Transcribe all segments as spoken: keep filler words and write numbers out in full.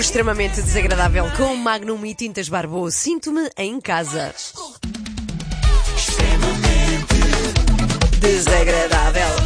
Extremamente Desagradável com Magnum e Tintas Barbô. Sinto-me em casa. Extremamente Desagradável.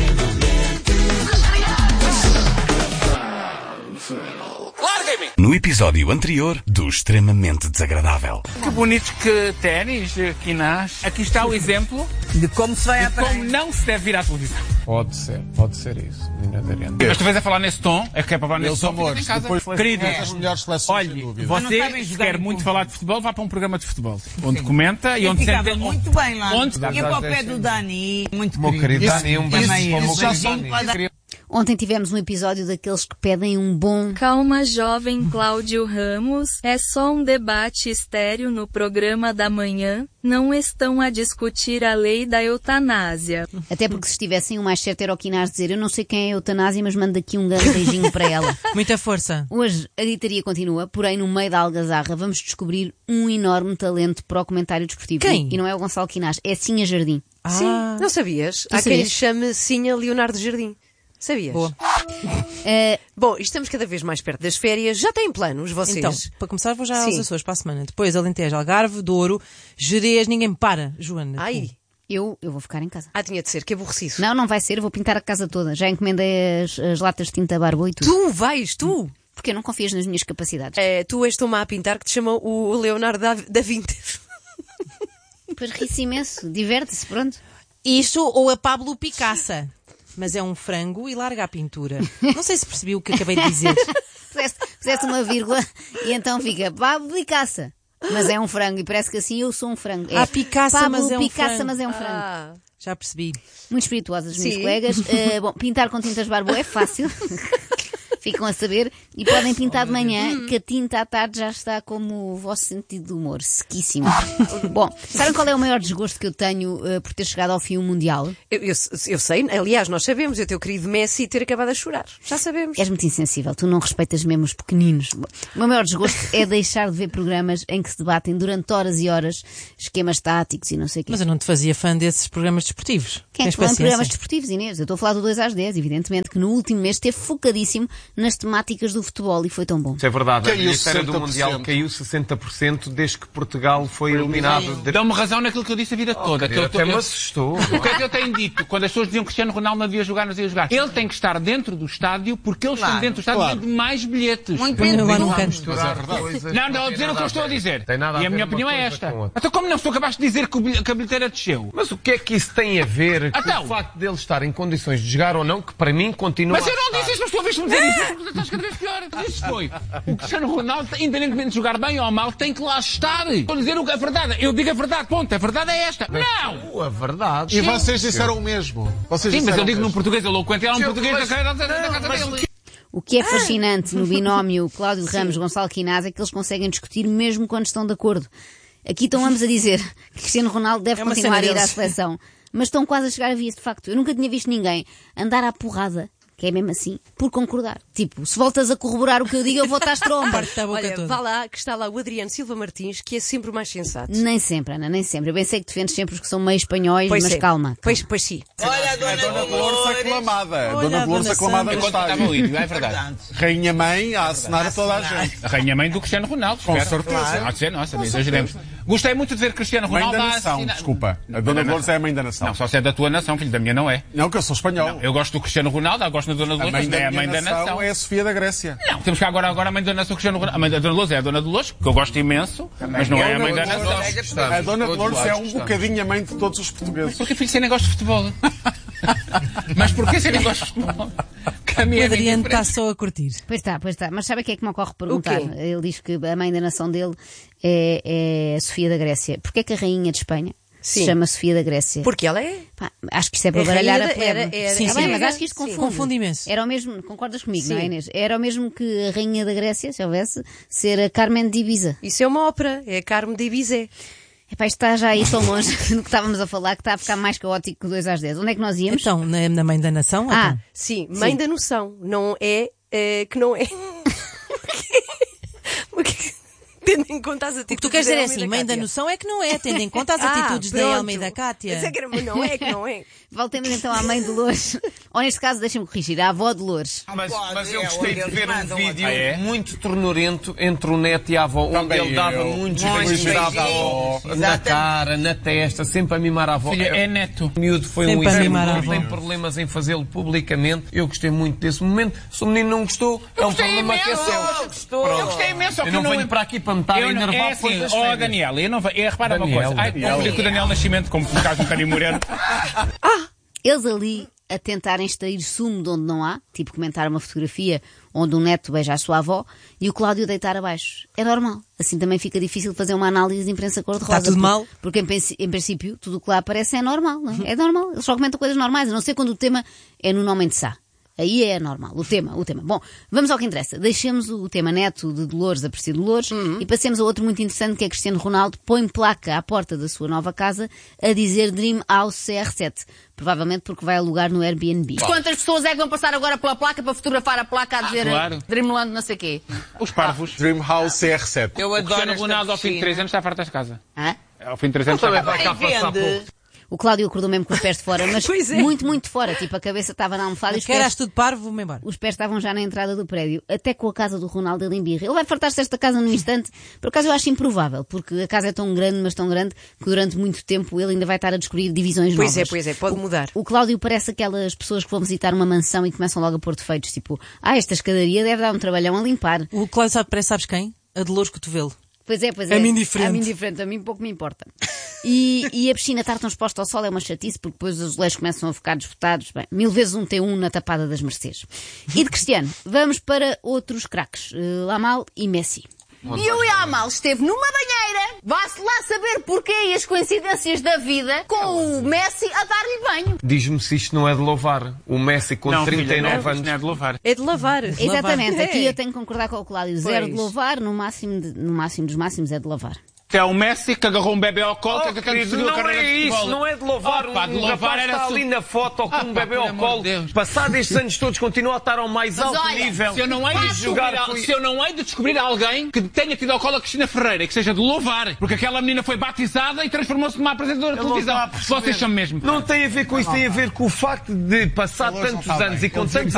Larguem-me! No episódio anterior do Extremamente Desagradável. Que bonitos que ténis aqui nas. Aqui está o exemplo de como se vai de à como praia. não se deve vir à televisão. Pode ser, pode ser isso, menina Dariana. Mas tu vês a falar nesse tom, é que é para falar nesse Meus tom. amores, em casa. depois Querido, é as melhores seleções, sem olhe, dúvida. Mas não sabem você jogar quer em muito público. falar de futebol, vá para um programa de futebol. Onde comenta e onde Ficava sente... muito bem lá. Onde... Ia para o pé do Dani, muito Meu querido querido. Dani, um beijo Também para o meu isso. querido Beijinho para o Dani. Ontem tivemos um episódio daqueles que pedem um bom... Calma, jovem Cláudio Ramos. É só um debate estéril no programa da manhã. Não estão a discutir a lei da eutanásia. Até porque se estivessem o mais certo era o Quinás dizer: eu não sei quem é a eutanásia, mas mando aqui um grande beijinho para ela. Muita força. Hoje a editaria continua, porém no meio da algazarra vamos descobrir um enorme talento para o comentário desportivo. Quem? E não é o Gonçalo Quinás, é Sinha Jardim. Ah, Sim, não sabias? Há quem lhe chame Sinha Leonardo Jardim. Sabias? Boa. Uh, Bom, e estamos cada vez mais perto das férias. Já têm planos, vocês? Então, para começar vou já Sim. aos Açores para a semana. Depois Alentejo, Algarve, Douro, Gerês, ninguém me para, Joana. Ai, eu, eu vou ficar em casa. ah, tinha de ser, que aborrecido. Não, não vai ser, eu vou pintar a casa toda. Já encomendei as, as latas de tinta Barbô e tudo. Tu vais, tu! Porque não confias nas minhas capacidades. É, tu és tão má a pintar que te chamam o Leonardo da, da Vinci. Depois ri-se imenso, diverte-se, pronto. Isso ou a Pablo Picasso. Mas é um frango e larga a pintura. Não sei se percebi o que acabei de dizer. Puseste, puseste uma vírgula e então fica Pablo Picasso. Mas é um frango e parece que assim eu sou um frango. É Ah, Picasso, Pablo mas é um Picasso, frango. mas é um frango. Ah, Já percebi. Muito espirituosas, minhas Sim. colegas. Uh, bom, pintar com tintas Barbô é fácil. Ficam a saber. E podem pintar de manhã, que a tinta à tarde já está como o vosso sentido de humor, sequíssimo. Bom, sabem qual é o maior desgosto que eu tenho uh, por ter chegado ao fim o Mundial? eu, eu, eu sei, aliás, nós sabemos, o teu querido Messi ter acabado a chorar. Já sabemos. És muito insensível, tu não respeitas mesmo os pequeninos. O meu maior desgosto é deixar de ver programas em que se debatem durante horas e horas esquemas táticos e não sei o quê. Mas eu não te fazia fã desses programas desportivos. Quem é Tens que fala em paciência? programas desportivos, Inês? Eu estou a falar do dois às dez, evidentemente, que no último mês esteve focadíssimo nas temáticas do futebol e foi tão bom. Isso é verdade. Caiu a bilheteira do sessenta por cento. Mundial caiu sessenta por cento desde que Portugal foi eliminado. De... Dão-me razão naquilo que eu disse a vida toda. que eu, Até me eu- assustou. O que é que eu tenho dito? Quando as pessoas diziam que Cristiano Ronaldo não devia jogar, não devia jogar. Ele tem que estar dentro do estádio porque eles estão Claro, dentro do estádio claro. de mais bilhetes. Muito Põe-o bem. lá num Não há canto. misturar verdade. coisas, Não, não, a tem dizer o que nada eu estou a ver. dizer. Tem nada a E a ver minha uma opinião é coisa esta. com outra. Então, como não sou capaz de dizer que o bil- que a bilheteira desceu? Mas o que é que isso tem a ver com Então. o facto dele estar em condições de jogar ou não, que para mim continua Mas eu a não estar. disse isso, mas tu ouviste-me dizer isso. Tu estás cada vez pior. Isso foi. O Cristiano Ronaldo, independentemente de jogar bem ou mal, tem que lá estar. Estou a dizer o que é verdade. Eu digo a verdade, ponto. A verdade é esta. Não! A verdade. E vocês disseram o mesmo. Vocês Sim, mas disseram eu digo o num mesmo. português eloquente. Era um Sim, português mas- da cara da casa dele. O que é fascinante no binómio Cláudio Ramos Gonçalo Quinás é que eles conseguem discutir mesmo quando estão de acordo. Aqui estão ambos a dizer que Cristiano Ronaldo deve É uma continuar a cena ir à deles. seleção, mas estão quase a chegar a vias de facto. Eu nunca tinha visto ninguém andar à porrada, que é mesmo assim, por concordar. Tipo, se voltas a corroborar o que eu digo, eu vou estar tromba. Parte da boca Olha, toda. vá lá, que está lá o Adriano Silva Martins, que é sempre o mais sensato. Nem sempre, Ana, nem sempre. Eu bem sei que defendes sempre os que são meio espanhóis, mas é. calma. Pois, pois sim. Olha a A Dona Dona Dolores aclamada. A Olha Dona a Dolores Dona aclamada Sandra. no Enquanto estava estádio. o vídeo, é verdade. Rainha Mãe a assinar a toda a gente. A rainha mãe do Cristiano Ronaldo. Com espero. certeza. Há de ser nossa, não exageremos. Gostei muito de ver Cristiano Mãe Ronaldo da a nação, assinar- desculpa. A Dona Dolores é a mãe da nação. Não, só se é da tua nação, filho da minha não é. Não, que eu sou espanhol. Eu gosto do Cristiano Ronaldo, eu gosto da Dona A Dolores, mãe mas não é da a minha mãe da nação. nação é a Sofia da Grécia. Não, temos que agora, agora a mãe da nação Cristiano Ronaldo. A mãe da Dona Dolores é a Dona Dolores, que eu gosto imenso, mas não é a mãe da nação. A Dona Dolores é um bocadinho a mãe de todos os portugueses. Porque filho, você nem gosta de futebol. Mas porquê você nem gosta de futebol? Que a minha O é Adriano indiferente. está só a curtir. Pois está, pois está. Mas sabe o que é que me ocorre perguntar? O quê? Ele diz que a mãe da nação dele é, é a Sofia da Grécia. Porquê é que a rainha de Espanha Sim. se chama Sofia da Grécia? Porque ela é. Pá, acho que isso é para É baralhar rainha a da- plebe. era- era- Sim, Tá sim. bem, mas acho que isto Sim. confunde. Confunde imenso. Era o mesmo, concordas comigo, Sim. não é, Inês? Era o mesmo que a rainha da Grécia, se houvesse, ser a Carmen de Ibiza. Isso é uma ópera. É a Carme de Ibizé. Epá, isto está já aí tão longe do que estávamos a falar, que está a ficar mais caótico que o dois às dez. Onde é que nós íamos? Então, na, na mãe da nação? Ah, então? Sim, mãe Sim. da noção. Não é, é que não é. Porque, tendo em conta as O atitudes que tu queres dizer é da assim, Almeida mãe da Cátia. noção é que não é, tendo em conta as Ah, atitudes da pronto. Almeida Cátia. Mas é que era- não é que não é. Voltemos então à mãe de Loures. Ou neste caso, deixem-me corrigir, à avó de Loures. Mas, mas eu gostei de ver um vídeo Ah, é? muito ternurento entre o neto e a avó, onde Também ele dava eu. muitos Muitos beijos à avó, beijinhos. na Exatamente. cara, na testa, sempre a mimar a avó. Filha, é neto. O miúdo foi Sempre um a exemplo, mimar a não avó. tem problemas em fazê-lo publicamente. Eu gostei muito desse momento. Se o menino não gostou, é um gostei problema que é imenso. seu. Eu gostei imenso. só que Eu não não venho para aqui para me estar a Eu não- enervar é depois assim, das ó férias. Daniela, eu não ve- é, repara uma Daniela. coisa. Ai, confundi com o Daniel Nascimento, como por acaso um bocadinho moreno. Eles ali a tentarem extrair sumo de onde não há, tipo comentar uma fotografia onde um neto beija a sua avó e o Cláudio deitar abaixo. É normal. Assim também fica difícil fazer uma análise de imprensa cor-de-rosa. Está tudo porque, mal? Porque em, princ- em princípio tudo o que lá aparece é normal, não é? É normal. Eles só comentam coisas normais, a não ser quando o tema é no Nome de Sá. Aí é normal, o tema, o tema. Bom, vamos ao que interessa. Deixemos o tema neto de Dolores, aprecio Dolores, e passemos a outro muito interessante, que é Cristiano Ronaldo põe placa à porta da sua nova casa a dizer Dream House C R sete. Provavelmente porque vai alugar no Airbnb. Quantas pessoas é que vão passar agora pela placa para fotografar a placa a dizer claro. Dreamland não sei o quê? Os parvos. Dream House C R sete. Eu O adoro Cristiano esta Ronaldo, ao fim de piscina. três anos, está farto das casas. Hã? Ao fim de três anos, está Também farto. vai cá passar Vende. pouco. O Cláudio acordou mesmo com os pés de fora, mas Pois é. muito, muito fora. Tipo, a cabeça estava na almofada e os Que eras pés, tudo parvo, vou-me embora. os pés estavam já na entrada do prédio. Até com a casa do Ronaldo ele embirra. Ele vai fartar-se desta casa num instante. Por acaso eu acho improvável, porque a casa é tão grande, mas tão grande, que durante muito tempo ele ainda vai estar a descobrir divisões Pois novas. é, pois é, pode mudar. O Cláudio parece aquelas pessoas que vão visitar uma mansão e começam logo a pôr defeitos. Tipo, ah, esta escadaria deve dar um trabalhão a limpar. O Cláudio sabe, parece, sabes quem? A Dolores Cotovelo. Pois é, pois é. É-me indiferente. É-me indiferente, a mim pouco me importa. E, e a piscina estar tão exposta ao sol é uma chatice, porque depois os azulejos começam a ficar desbotados. Bem, mil vezes um T um na tapada das Mercedes. E de Cristiano, vamos para outros craques. Uh, Lamal e Messi. E o Yamal esteve numa banheira. Vá-se lá saber porquê e as coincidências da vida com o Messi a dar-lhe banho. Diz-me se isto não é de louvar. O Messi com Não, trinta e filha, nove não, anos. isto não é de louvar. É de lavar. Exatamente, É. aqui eu tenho que concordar com o Cláudio. Zero Pois. de louvar, no máximo, de- no máximo dos máximos é de lavar. É o Messi que agarrou um bebê ao colo, que Oh, é que querido, seguiu a não carreira é de isso, futebol. não é de louvar. Oh, pá, de um louvar rapaz era está su- ali na foto com Ah, um pá, bebê por ao amor colo. de Deus. Passado estes anos todos, continua a estar ao mais alto olha, nível. Se eu, não hei de descobrir, jogar al- com- se eu não hei de descobrir alguém que tenha tido ao colo a Cristina Ferreira e que seja de louvar, porque aquela menina foi batizada e transformou-se numa apresentadora de Ele não televisão. está a perceber. Vocês são mesmo. Não tem a ver com isso, tem a ver com o facto de passar Ele hoje não tantos está anos bem. e com Ele tantos